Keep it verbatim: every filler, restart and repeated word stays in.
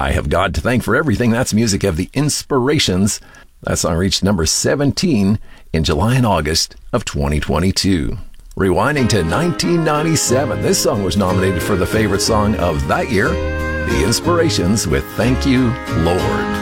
I have God to thank for everything. That's music of the Inspirations. That song reached number seventeen in July and August of twenty twenty-two. Rewinding to nineteen ninety-seven, this song was nominated for the favorite song of that year, The Inspirations with Thank You, Lord.